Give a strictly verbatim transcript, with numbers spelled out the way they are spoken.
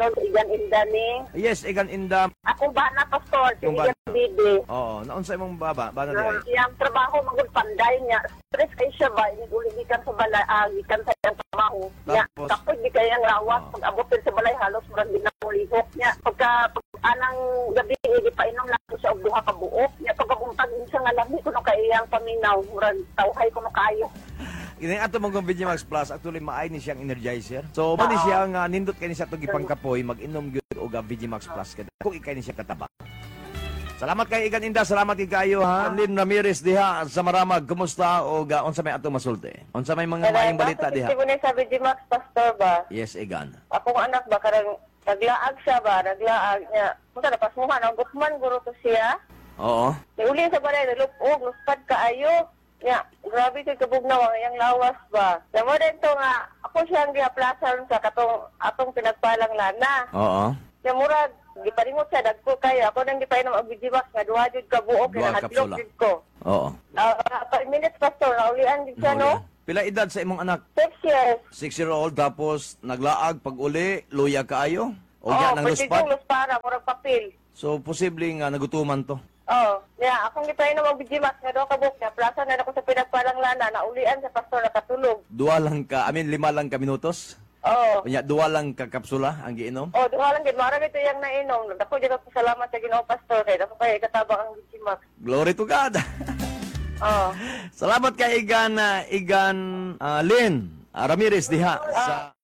Pastor, Igan Indani. Yes, igan inda. Ako ba na, Pastor? Si Yung ba- Igan Bibi. Oo, naunsa imong baba, bana di Uh, ay. yung trabaho magulpanday niya. Stress kayo siya ba? Uli gikan sa balay, ah, gikan sa iyang trabaho. Niya, Tapos? tapos di kayang lawas. Oo. Pag abot sa balay, halos murag din na lihok niya. Pagka, pag anang gabi, di pa inom lang siya og duha ka buok. Niya, pagkakuntag siya nga labi ko no kayang paminaw. Murag tawhay ko no kayo. Ini ato mong Vigimax Plus actually maay ni siyang energizer. So mo ni siya nga nindot kay ni siya tong ipangkapoy mag-inom gyud og Vigimax Plus kada. Kung ikay ni siya kataba. Salamat kay Igan Inda, salamat kay kayo ha. Lynn Ramirez diha sa Maramag, kumusta o ga unsa may ato masulti? Unsa may mga maayong balita diha? Kasi sa Vigimax Pastor ba? Yes, Igan. Akong anak ba karang naglaag siya ba? Naglaag niya. Punta na pasmuhan. Ang gusman guro to siya. Oo. Uli sa balay, nalupog, luspad kaayo. Ya, grabe kay kabugnaw ang iyang lawas ba. Damo din to nga, ako siyang giaplasan sa katong atong pinagpalang lana. Oo. Kaya murag, giparimot siya, dagko kayo. Ako nang gipainom ang bijibax nga duha jud ka buok, Duha kinahatlog kapsula. jud ko. Oo. Ah, five minutes, Pastor, naulian din siya, no? Pila edad sa imong anak? Six years. six year old tapos naglaag pag uli, luya kaayo? O Oh, yan ang pwede luspad? yung luspara, murag papel. So posible nga nagutuman to. Oh, yeah, akong gipainom ang bijibax nga duha ka buok, na plaza na ako sa pinagpalang lana, naulian sa Pastor nakatulog. Duwa lang ka, I mean lima lang ka minutos. Oh. Kanya duwa lang ka kapsula ang giinom. Oh, duha lang gid marami ito yang nainom. Dako jud ako salamat sa Ginoo Pastor kay dako kay katabang ang bijimax. Glory to God. Oh. Salamat kay Igan uh, Igan uh, Lynn uh, Ramirez diha sa